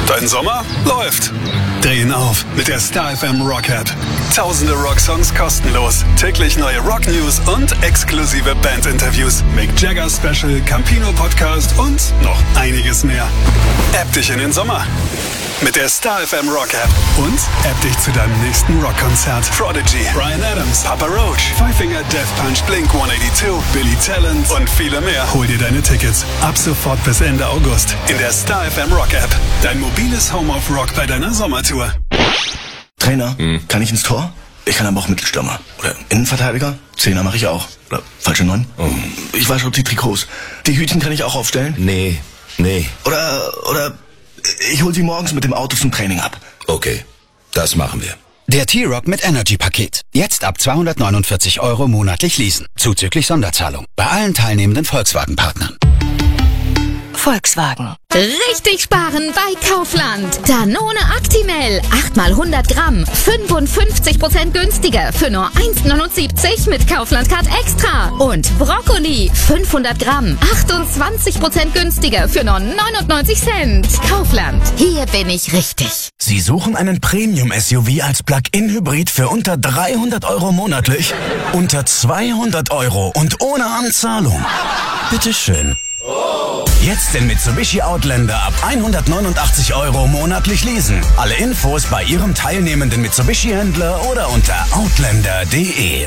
Dein Sommer läuft. Drehen auf mit der Star FM Rockette. Tausende Rocksongs kostenlos, täglich neue Rock-News und exklusive Band-Interviews. Mick Jagger Special, Campino Podcast und noch einiges mehr. App dich in den Sommer mit der Star FM Rock App und App dich zu deinem nächsten Rockkonzert. Prodigy, Bryan Adams, Papa Roach, Five Finger Death Punch, Blink-182, Billy Talent und viele mehr. Hol dir deine Tickets ab sofort bis Ende August in der Star FM Rock App. Dein mobiles Home of Rock bei deiner Sommertour. Trainer, kann ich ins Tor? Ich kann aber auch Mittelstürmer. Oder Innenverteidiger? Zehner mache ich auch. Oder falsche 9? Ich wasche auch die Trikots. Die Hütchen kann ich auch aufstellen? Nee. Oder ich hol sie morgens mit dem Auto zum Training ab. Okay, das machen wir. Der T-Rock mit Energy-Paket. Jetzt ab 249 € monatlich leasen. Zuzüglich Sonderzahlung. Bei allen teilnehmenden Volkswagen-Partnern. Volkswagen. Richtig sparen bei Kaufland. Danone Actimel. 8 mal 100 Gramm. 55% günstiger. Für nur 1,79 mit Kaufland Card Extra. Und Brokkoli. 500 Gramm. 28% günstiger. Für nur 99 Cent. Kaufland. Hier bin ich richtig. Sie suchen einen Premium-SUV als Plug-in-Hybrid für unter 300 € monatlich? Unter 200 € und ohne Anzahlung. Bitteschön. Jetzt den Mitsubishi Outlander ab 189 € monatlich leasen. Alle Infos bei Ihrem teilnehmenden Mitsubishi-Händler oder unter outlander.de.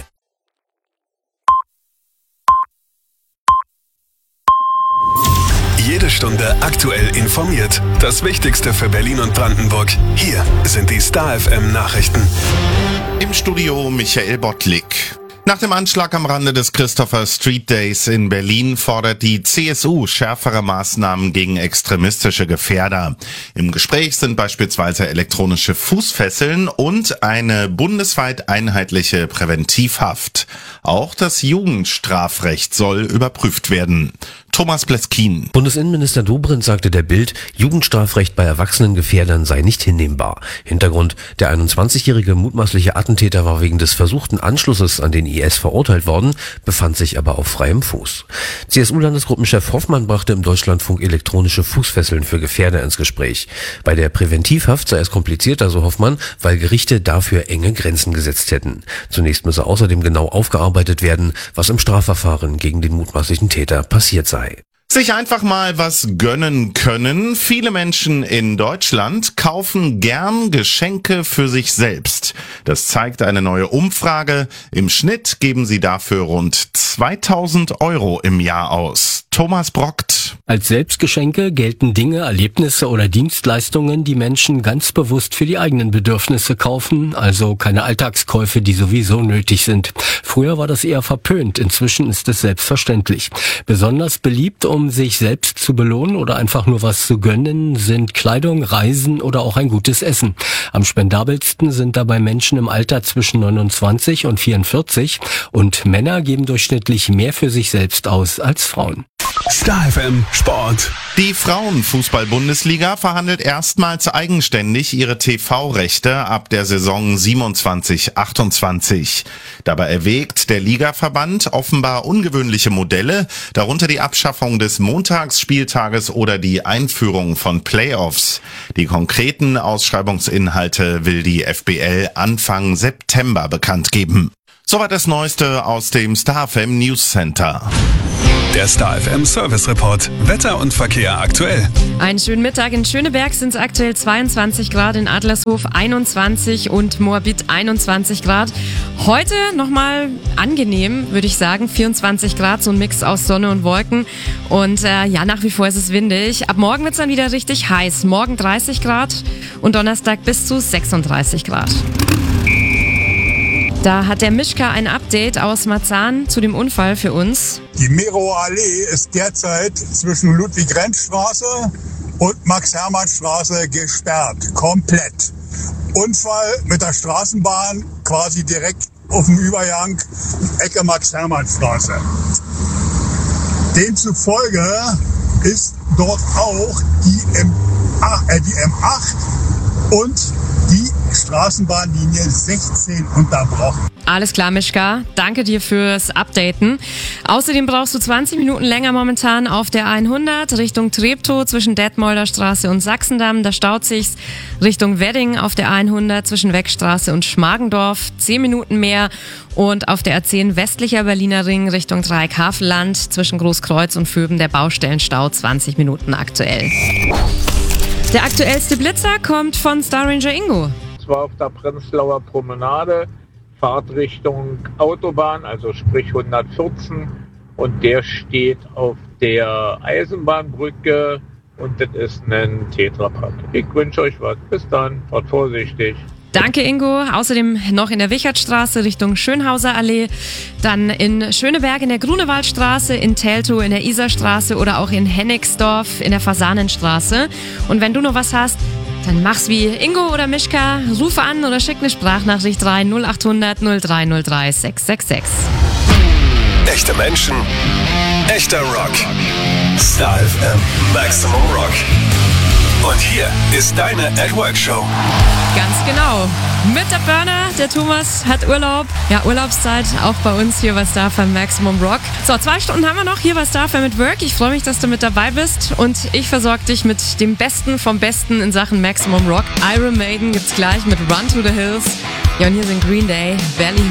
Jede Stunde aktuell informiert. Das Wichtigste für Berlin und Brandenburg. Hier sind die Star FM Nachrichten. Im Studio Michael Bottlik. Nach dem Anschlag am Rande des Christopher Street Days in Berlin fordert die CSU schärfere Maßnahmen gegen extremistische Gefährder. Im Gespräch sind beispielsweise elektronische Fußfesseln und eine bundesweit einheitliche Präventivhaft. Auch das Jugendstrafrecht soll überprüft werden. Thomas Pleskin. Bundesinnenminister Dobrindt sagte der Bild, Jugendstrafrecht bei erwachsenen Gefährdern sei nicht hinnehmbar. Hintergrund, der 21-jährige mutmaßliche Attentäter war wegen des versuchten Anschlusses an den IS verurteilt worden, befand sich aber auf freiem Fuß. CSU-Landesgruppenchef Hoffmann brachte im Deutschlandfunk elektronische Fußfesseln für Gefährder ins Gespräch. Bei der Präventivhaft sei es komplizierter, so Hoffmann, weil Gerichte dafür enge Grenzen gesetzt hätten. Zunächst müsse außerdem genau aufgearbeitet werden, was im Strafverfahren gegen den mutmaßlichen Täter passiert sei. Sich einfach mal was gönnen können. Viele Menschen in Deutschland kaufen gern Geschenke für sich selbst. Das zeigt eine neue Umfrage. Im Schnitt geben sie dafür rund 2.000 € im Jahr aus. Thomas Brockt. Als Selbstgeschenke gelten Dinge, Erlebnisse oder Dienstleistungen, die Menschen ganz bewusst für die eigenen Bedürfnisse kaufen, also keine Alltagskäufe, die sowieso nötig sind. Früher war das eher verpönt, inzwischen ist es selbstverständlich. Besonders beliebt, um sich selbst zu belohnen oder einfach nur was zu gönnen, sind Kleidung, Reisen oder auch ein gutes Essen. Am spendabelsten sind dabei Menschen im Alter zwischen 29 und 44 und Männer geben durchschnittlich mehr für sich selbst aus als Frauen. Star FM Sport. Die Frauenfußball-Bundesliga verhandelt erstmals eigenständig ihre TV-Rechte ab der Saison 27/28. Dabei erwägt der Ligaverband offenbar ungewöhnliche Modelle, darunter die Abschaffung des Montagsspieltages oder die Einführung von Playoffs. Die konkreten Ausschreibungsinhalte will die FBL Anfang September bekannt geben. Soweit das Neueste aus dem Star FM News Center. Der Star FM Service Report. Wetter und Verkehr aktuell. Einen schönen Mittag. In Schöneberg sind es aktuell 22 Grad, in Adlershof 21 und Moabit 21 Grad. Heute nochmal angenehm, würde ich sagen. 24 Grad, so ein Mix aus Sonne und Wolken. Und nach wie vor ist es windig. Ab morgen wird es dann wieder richtig heiß. Morgen 30 Grad und Donnerstag bis zu 36 Grad. Da hat der Mischka ein Update aus Marzahn zu dem Unfall für uns. Die Merower Allee ist derzeit zwischen Ludwig-Renz-Straße und Max-Hermann-Straße gesperrt. Komplett. Unfall mit der Straßenbahn quasi direkt auf dem Übergang Ecke Max-Hermann-Straße. Demzufolge ist dort auch die M8 und die Straßenbahnlinie 16 unterbrochen. Alles klar, Mischka. Danke dir fürs Updaten. Außerdem brauchst du 20 Minuten länger momentan auf der 100 Richtung Treptow zwischen Detmolder Straße und Sachsendamm. Da staut sich's. Richtung Wedding auf der 100 zwischen Weckstraße und Schmargendorf 10 Minuten mehr. Und auf der A10 westlicher Berliner Ring Richtung Dreieckhavelland zwischen Großkreuz und Vöben der Baustellenstau 20 Minuten aktuell. Der aktuellste Blitzer kommt von Star Ranger Ingo. Zwar auf der Prenzlauer Promenade, Fahrtrichtung Autobahn, also sprich 114, und der steht auf der Eisenbahnbrücke und das ist ein Tetrapack. Ich wünsche euch was. Bis dann, fahrt vorsichtig. Danke, Ingo. Außerdem noch in der Wichertstraße Richtung Schönhauser Allee, dann in Schöneberg in der Grunewaldstraße, in Teltow in der Isarstraße oder auch in Hennigsdorf in der Fasanenstraße. Und wenn du noch was hast, dann mach's wie Ingo oder Mischka, rufe an oder schick eine Sprachnachricht rein 0800 0303 666. Echte Menschen, echter Rock. Star FM Maximum Rock. Und hier ist deine @Work-Show. Ganz genau. Mit der Burner, der Thomas hat Urlaub. Ja, Urlaubszeit auch bei uns hier bei Star FM Maximum Rock. So, 2 Stunden haben wir noch hier bei Star FM mit Work. Ich freue mich, dass du mit dabei bist und ich versorge dich mit dem Besten vom Besten in Sachen Maximum Rock. Iron Maiden gibt's gleich mit Run to the Hills. Ja, und hier sind Green Day, Valley